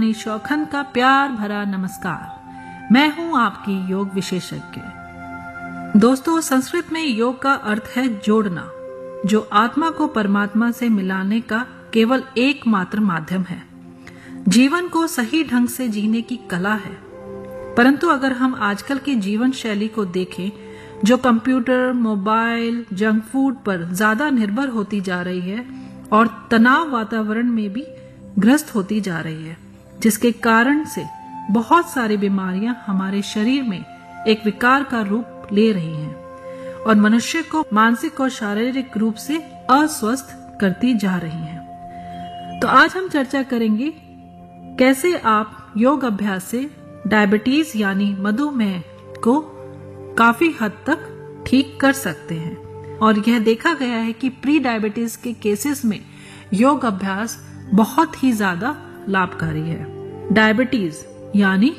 शौखन का प्यार भरा नमस्कार। मैं हूं आपकी योग विशेषज्ञ। दोस्तों, संस्कृत में योग का अर्थ है जोड़ना, जो आत्मा को परमात्मा से मिलाने का केवल एकमात्र माध्यम है। जीवन को सही ढंग से जीने की कला है। परंतु अगर हम आजकल की जीवन शैली को देखें, जो कंप्यूटर, मोबाइल, जंक फूड पर ज्यादा निर्भर होती जा रही है और तनाव वातावरण में भी ग्रस्त होती जा रही है, जिसके कारण से बहुत सारी बीमारियां हमारे शरीर में एक विकार का रूप ले रही हैं और मनुष्य को मानसिक और शारीरिक रूप से अस्वस्थ करती जा रही हैं। तो आज हम चर्चा करेंगे कैसे आप योग अभ्यास से डायबिटीज यानी मधुमेह को काफी हद तक ठीक कर सकते हैं। और यह देखा गया है कि प्री डायबिटीज के केसेस में योग अभ्यास बहुत ही ज्यादा लाभकारी है। डायबिटीज यानी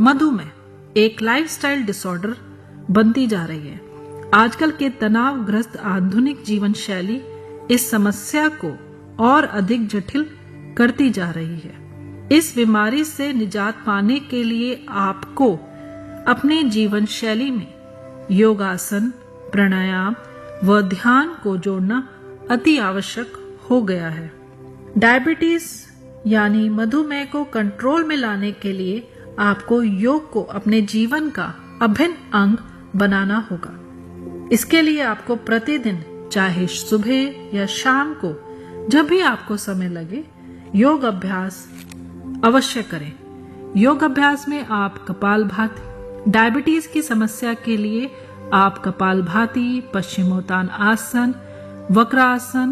मधुमेह एक लाइफस्टाइल डिसऑर्डर बनती जा रही है। आजकल के तनावग्रस्त आधुनिक जीवन शैली इस समस्या को और अधिक जटिल करती जा रही है। इस बीमारी से निजात पाने के लिए आपको अपने जीवन शैली में योगासन, प्राणायाम व ध्यान को जोड़ना अति आवश्यक हो गया है। डायबिटीज यानी मधुमेह को कंट्रोल में लाने के लिए आपको योग को अपने जीवन का अभिन्न अंग बनाना होगा। इसके लिए आपको प्रतिदिन, चाहे सुबह या शाम को, जब भी आपको समय लगे, योग अभ्यास अवश्य करें। योग अभ्यास में आप कपालभाति, डायबिटीज की समस्या के लिए आप कपालभाति, पश्चिमोत्तान आसन, वक्रासन,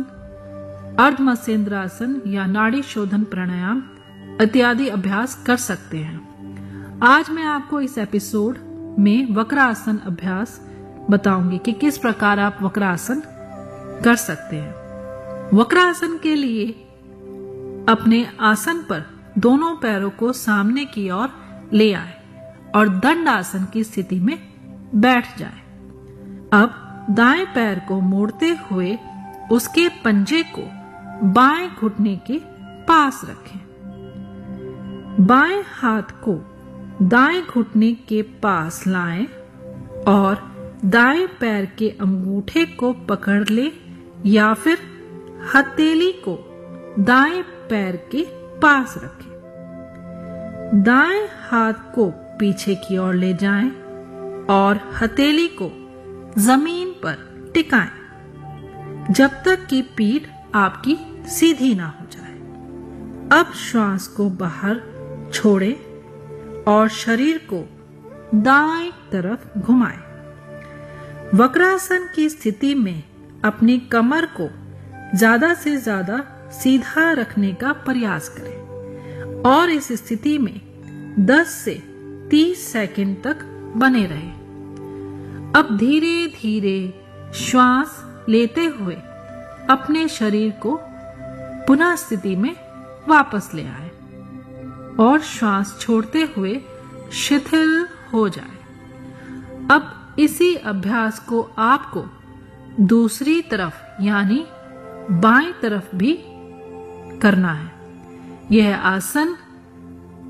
अर्धमसेंद्रासन या नाड़ी शोधन प्राणायाम इत्यादि अभ्यास कर सकते हैं। आज मैं आपको इस एपिसोड में वक्रासन अभ्यास बताऊंगी कि किस प्रकार आप वक्रासन कर सकते हैं। वक्रासन के लिए अपने आसन पर दोनों पैरों को सामने की ओर ले आए और दंड आसन की स्थिति में बैठ जाएं। अब दाएं पैर को मोड़ते हुए उसके पंजे को बाएं घुटने के पास रखें। बाएं हाथ को दाएं घुटने के पास लाएं और दाएं पैर के अंगूठे को पकड़ ले या फिर हथेली को दाएं पैर के पास रखें। दाएं हाथ को पीछे की ओर ले जाएं और हथेली को जमीन पर टिकाएं जब तक कि पीठ आपकी सीधी ना हो जाए। अब श्वास को बाहर छोड़ें और शरीर को दाएं तरफ घुमाएं। वक्रासन की स्थिति में अपनी कमर को ज्यादा से ज्यादा सीधा रखने का प्रयास करें और इस स्थिति में 10 से 30 सेकंड तक बने रहें। अब धीरे धीरे श्वास लेते हुए अपने शरीर को पुनः स्थिति में वापस ले आए और श्वास छोड़ते हुए शिथिल हो जाए। अब इसी अभ्यास को आपको दूसरी तरफ यानी बाएं तरफ भी करना है। यह आसन